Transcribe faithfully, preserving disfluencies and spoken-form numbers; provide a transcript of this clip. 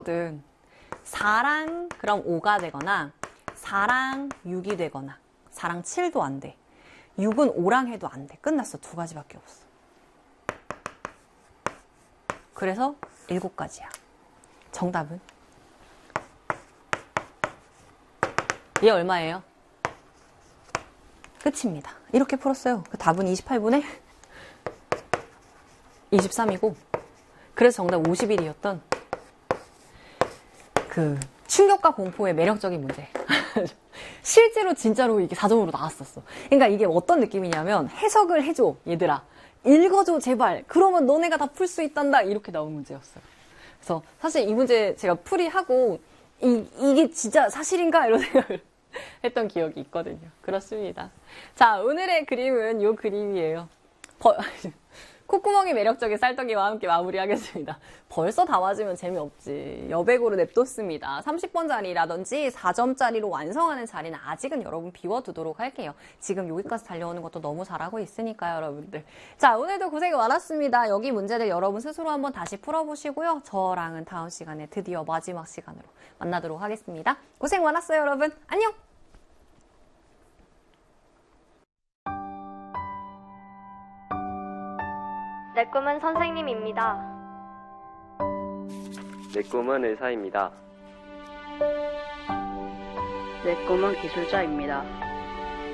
든 사랑 그럼 오가 되거나 사랑 육이 되거나 사랑 칠도 안 돼. 육은 오랑 해도 안 돼. 끝났어. 두 가지밖에 없어. 그래서 일곱 가지야. 정답은? 얘 얼마예요? 끝입니다. 이렇게 풀었어요. 그 답은 이십팔 분의 이십삼이고 그래서 정답 오십 일이었던 그 충격과 공포의 매력적인 문제. 실제로 진짜로 이게 사점으로 나왔었어. 그러니까 이게 어떤 느낌이냐면 해석을 해줘 얘들아. 읽어줘 제발. 그러면 너네가 다 풀 수 있단다. 이렇게 나온 문제였어요. 그래서 사실 이 문제 제가 풀이하고 이, 이게 진짜 사실인가? 이런 생각을 했던 기억이 있거든요. 그렇습니다. 자, 오늘의 그림은 이 그림이에요. 벌, 콧구멍이 매력적인 쌀떡이와 함께 마무리하겠습니다. 벌써 다 맞으면 재미없지. 여백으로 냅뒀습니다. 삼십 번짜리라든지 사 점짜리로 완성하는 자리는 아직은 여러분 비워두도록 할게요. 지금 여기까지 달려오는 것도 너무 잘하고 있으니까요, 여러분들. 자, 오늘도 고생이 많았습니다. 여기 문제들 여러분 스스로 한번 다시 풀어보시고요. 저랑은 다음 시간에 드디어 마지막 시간으로 만나도록 하겠습니다. 고생 많았어요, 여러분. 안녕! 내 꿈은 선생님입니다. 내 꿈은 의사입니다. 내 꿈은 기술자입니다.